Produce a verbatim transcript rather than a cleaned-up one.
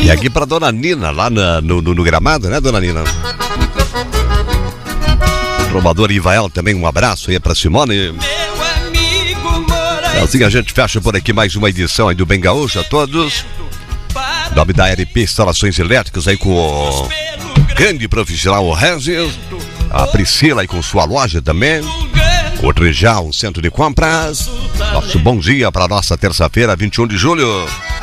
E aqui pra Dona Nina, lá na, no, no, no Gramado, né, Dona Nina? O trovador Ivael também, um abraço aí pra Simone. É assim, a gente fecha por aqui mais uma edição aí do Bem Gaúcho a todos. Em nome da L P Instalações Elétricas aí com o grande profissional o Regis, a Priscila aí com sua loja também, o Trijal, um centro de compras. Nosso bom dia para nossa terça-feira, vinte e um de julho.